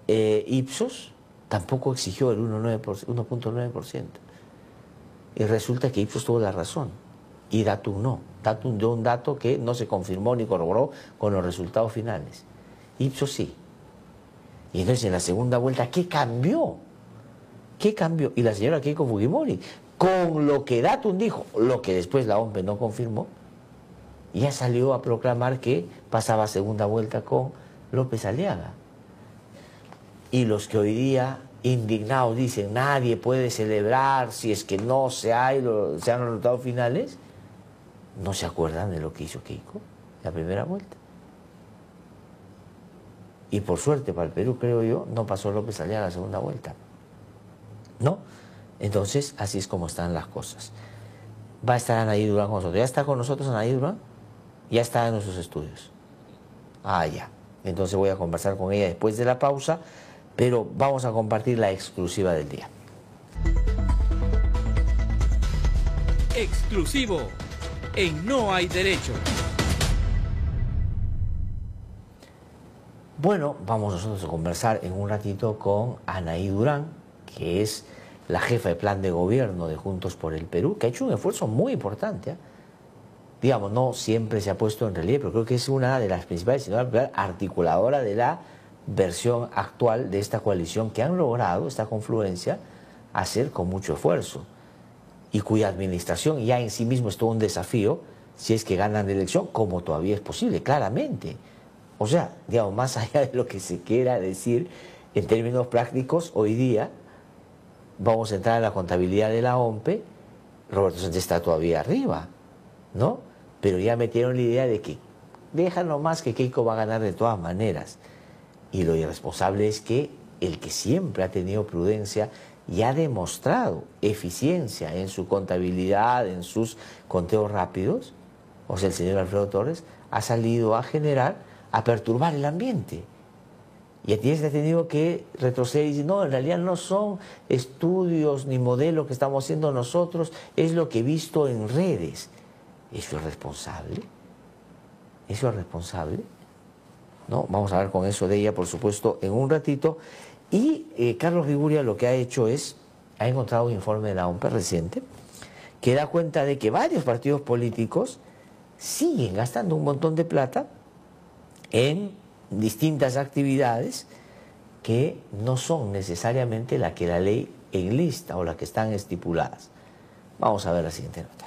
Ipsos tampoco exigió el 1.9%. Y resulta que Ipsos tuvo la razón y Datum no. Datum dio un dato que no se confirmó ni corroboró con los resultados finales. Ipsos sí. Y entonces en la segunda vuelta, ¿qué cambió? ¿Qué cambió? Y la señora Keiko Fujimori, con lo que Datum dijo, lo que después la OMPE no confirmó, ya salió a proclamar que pasaba segunda vuelta con López Aliaga. Y los que hoy día indignados dicen nadie puede celebrar si es que no se han los resultados finales, no se acuerdan de lo que hizo Keiko la primera vuelta. Y por suerte para el Perú, creo yo, no pasó López Aliaga la segunda vuelta. ¿No? Entonces, así es como están las cosas. Va a estar Anaí Durán con nosotros. ¿Ya está con nosotros Anaí Durán? Ya está en nuestros estudios. Ah, ya. Entonces voy a conversar con ella después de la pausa, pero vamos a compartir la exclusiva del día. Exclusivo en No Hay Derecho. Bueno, vamos nosotros a conversar en un ratito con Anaí Durán, que es la jefa de plan de gobierno de Juntos por el Perú, que ha hecho un esfuerzo muy importante. Digamos, no siempre se ha puesto en relieve, pero creo que es una de las principales, sino la articuladora de la versión actual de esta coalición que han logrado, esta confluencia, hacer con mucho esfuerzo y cuya administración ya en sí mismo es todo un desafío si es que ganan la elección, como todavía es posible, claramente. O sea, digamos, más allá de lo que se quiera decir en términos prácticos, hoy día vamos a entrar en la contabilidad de la OMPE, Roberto Sánchez está todavía arriba, ¿no? Pero ya metieron la idea de que dejan nomás que Keiko va a ganar de todas maneras. Y lo irresponsable es que el que siempre ha tenido prudencia y ha demostrado eficiencia en su contabilidad, en sus conteos rápidos, o sea, el señor Alfredo Torres, ha salido a perturbar el ambiente. Y a ti se ha tenido que retroceder y decir, no, en realidad no son estudios ni modelos que estamos haciendo nosotros, es lo que he visto en redes. ¿Eso es responsable? ¿Eso es responsable? ¿No? Vamos a hablar con eso de ella, por supuesto, en un ratito. Y Carlos Riguria lo que ha hecho es, ha encontrado un informe de la OMPE reciente, que da cuenta de que varios partidos políticos siguen gastando un montón de plata en distintas actividades que no son necesariamente la que la ley enlista o las que están estipuladas. Vamos a ver la siguiente nota.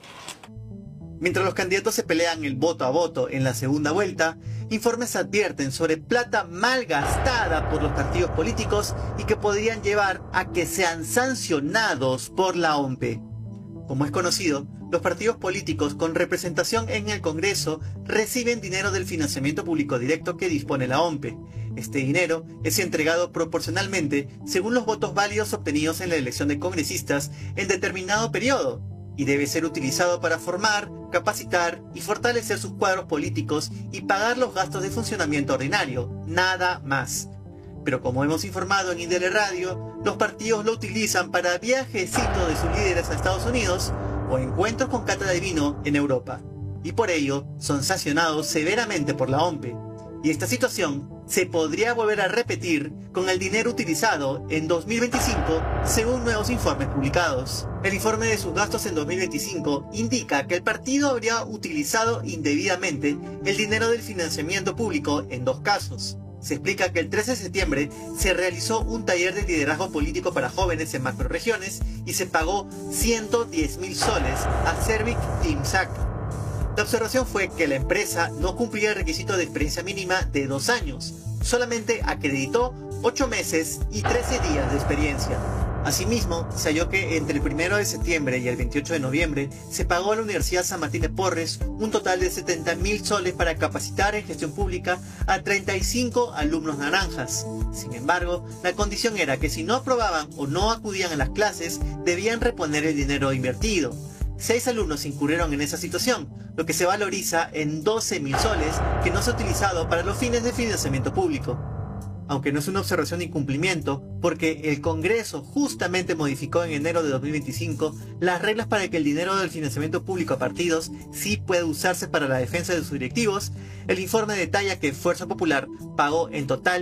Mientras los candidatos se pelean el voto a voto en la segunda vuelta, informes advierten sobre plata mal gastada por los partidos políticos y que podrían llevar a que sean sancionados por la OMPE. Como es conocido, los partidos políticos con representación en el Congreso reciben dinero del financiamiento público directo que dispone la OMPE. Este dinero es entregado proporcionalmente según los votos válidos obtenidos en la elección de congresistas en determinado periodo, y debe ser utilizado para formar, capacitar y fortalecer sus cuadros políticos y pagar los gastos de funcionamiento ordinario, nada más. Pero como hemos informado en Indele Radio, los partidos lo utilizan para viajecitos de sus líderes a Estados Unidos o encuentros con cata de vino en Europa. Y por ello son sancionados severamente por la OMPE. Y esta situación se podría volver a repetir con el dinero utilizado en 2025 según nuevos informes publicados. El informe de sus gastos en 2025 indica que el partido habría utilizado indebidamente el dinero del financiamiento público en dos casos. Se explica que el 13 de septiembre se realizó un taller de liderazgo político para jóvenes en macroregiones y se pagó 110.000 soles a Servic Timsac. La observación fue que la empresa no cumplía el requisito de experiencia mínima de 2 años, solamente acreditó 8 meses y 13 días de experiencia. Asimismo, se halló que entre el 1 de septiembre y el 28 de noviembre se pagó a la Universidad San Martín de Porres un total de 70.000 soles para capacitar en gestión pública a 35 alumnos naranjas. Sin embargo, la condición era que si no aprobaban o no acudían a las clases, debían reponer el dinero invertido. 6 alumnos incurrieron en esa situación, lo que se valoriza en 12.000 soles que no se ha utilizado para los fines de financiamiento público. Aunque no es una observación de incumplimiento, porque el Congreso justamente modificó en enero de 2025 las reglas para que el dinero del financiamiento público a partidos sí pueda usarse para la defensa de sus directivos, el informe detalla que Fuerza Popular pagó en total